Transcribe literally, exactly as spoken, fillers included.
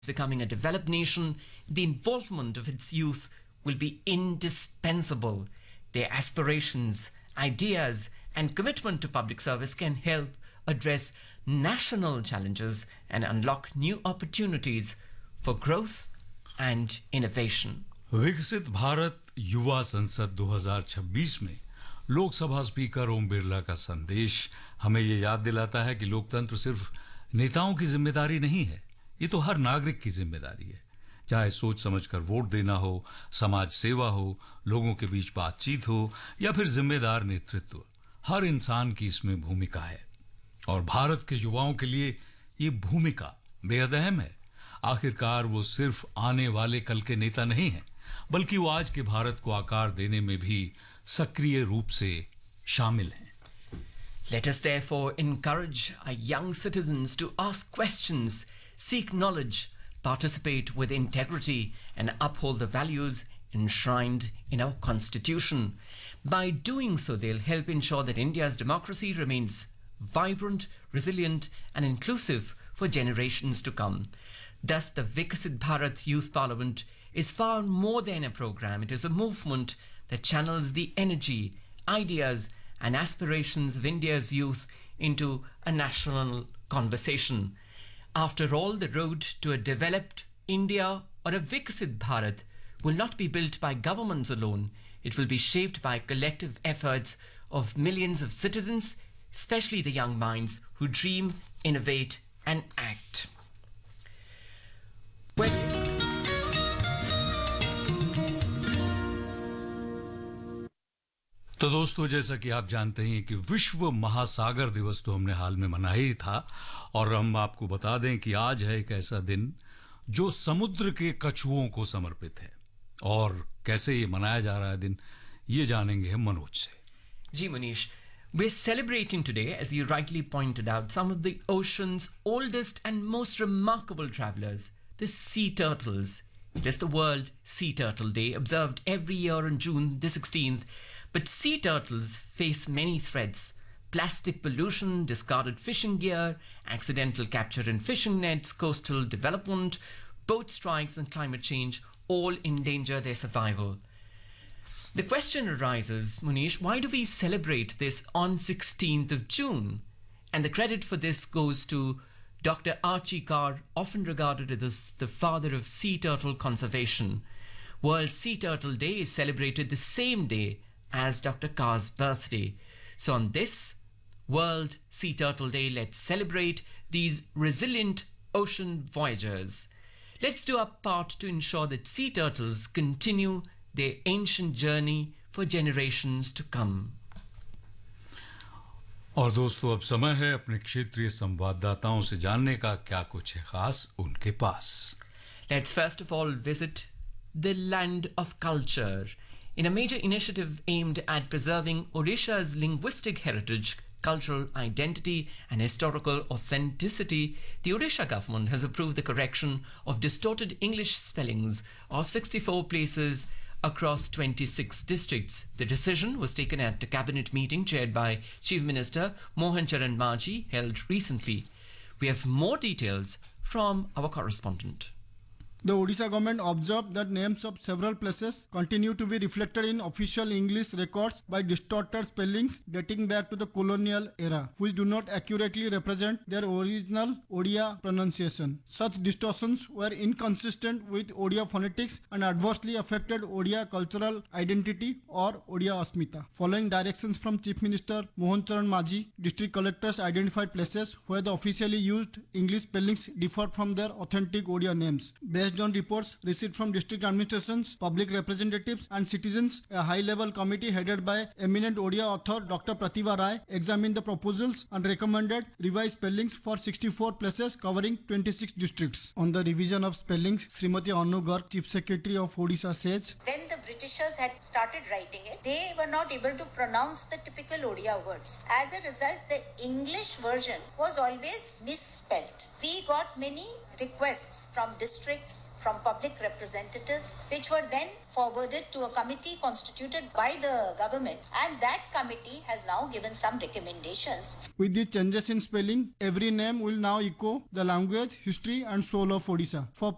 becoming a developed nation, the involvement of its youth will be indispensable. Their aspirations, ideas, and commitment to public service can help address national challenges and unlock new opportunities for growth and innovation. विकसित भारत युवा संसद दो हज़ार छब्बीस में Lok Sabha speaker Om Birla का संदेश हमें ये याद दिलाता है कि लोकतंत्र सिर्फ नेताओं की जिम्मेदारी नहीं है, ये तो हर नागरिक की जिम्मेदारी है। चाहे सोच समझकर वोट देना हो, समाज सेवा हो, लोगों के बीच बातचीत हो या फिर जिम्मेदार नेतृत्व, हर इंसान की इसमें भूमिका है और भारत के युवाओं के लिए ये भूमिका बेहद अहम है। आखिरकार वो सिर्फ आने वाले कल के नेता नहीं हैं, बल्कि वो आज के भारत को आकार देने में भी सक्रिय रूप से शामिल हैं। Let us therefore encourage our young citizens to ask questions, seek knowledge, participate with integrity, and uphold the values enshrined in our Constitution. By doing so, they'll help ensure that India's democracy remains vibrant, resilient, and inclusive for generations to come. Thus, the Viksit Bharat Youth Parliament is far more than a program. It is a movement that channels the energy, ideas, and aspirations of India's youth into a national conversation. After all, the road to a developed India or a Viksit Bharat will not be built by governments alone. It will be shaped by collective efforts of millions of citizens, especially the young minds who dream, innovate, and act. When तो दोस्तों, जैसा कि आप जानते हैं कि विश्व महासागर दिवस तो हमने हाल में मनाया ही था और हम आपको बता दें कि आज है एक ऐसा दिन जो समुद्र के कछुओं को समर्पित है। और कैसे ये मनाया जा रहा है दिन, ये जानेंगे हम मनोज से। जी Manish, we're celebrating today, as you rightly pointed out, some of the ocean's oldest and most remarkable travelers, the sea turtles. It is the World Sea Turtle Day, observed every year on June the sixteenth. But sea turtles face many threats: plastic pollution, discarded fishing gear, accidental capture in fishing nets, coastal development, boat strikes, and climate change all endanger their survival. The question arises, Munish, why do we celebrate this on sixteenth of June? And the credit for this goes to Doctor Archie Carr, often regarded as the father of sea turtle conservation. World Sea Turtle Day is celebrated the same day as Doctor Carr's birthday. So on this World Sea Turtle Day, let's celebrate these resilient ocean voyagers. Let's do our part to ensure that sea turtles continue their ancient journey for generations to come. और दोस्तों, अब समय है अपने क्षेत्रीय संवाददाताओं से जानने का क्या कुछ है खास उनके पास। Let's first of all visit the land of culture. In a major initiative aimed at preserving Odisha's linguistic heritage, cultural identity, and historical authenticity, the Odisha government has approved the correction of distorted English spellings of sixty-four places across twenty-six districts. The decision was taken at a cabinet meeting chaired by Chief Minister Mohan Charan Majhi held recently. We have more details from our correspondent. The Odisha government observed that names of several places continue to be reflected in official English records by distorted spellings dating back to the colonial era, which do not accurately represent their original Odia pronunciation. Such distortions were inconsistent with Odia phonetics and adversely affected Odia cultural identity or Odia Asmita. Following directions from Chief Minister Mohan Charan Majhi, district collectors identified places where the officially used English spellings differed from their authentic Odia names. Based on reports received from district administrations, public representatives and citizens, a high-level committee headed by eminent Odia author Doctor Pratibha Rai examined the proposals and recommended revised spellings for sixty-four places covering twenty-six districts. On the revision of spellings, Srimati Anu Garg, Chief Secretary of Odisha, says, when the Britishers had started writing it, they were not able to pronounce the typical Odia words. As a result, the English version was always misspelled. We got many requests from districts, from public representatives, which were then forwarded to a committee constituted by the government, and that committee has now given some recommendations. With the changes in spelling, every name will now echo the language, history and soul of Odisha. For